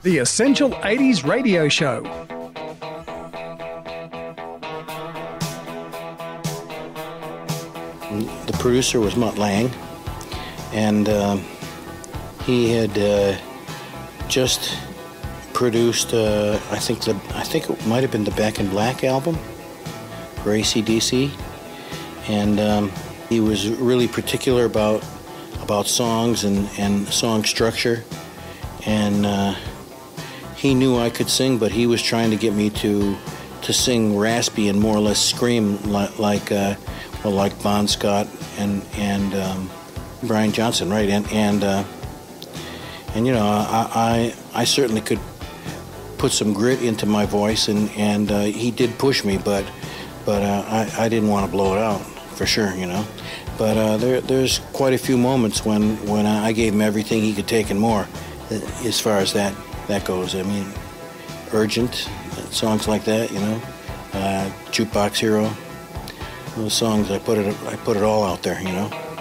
The Essential 80s Radio Show. The producer was Mutt Lange, and he had just produced, I think it might have been the Back in Black album for AC/DC, and he was really particular about songs and song structure, and he knew I could sing, but he was trying to get me to sing raspy and more or less scream like Bon Scott and Brian Johnson, right? And you know, I certainly could put some grit into my voice, and he did push me, but I didn't want to blow it out for sure, you know. But there's quite a few moments when I gave him everything he could take and more, as far as that goes. I mean, Urgent, songs like that, you know, Jukebox Hero, those songs, I put it all out there, you know.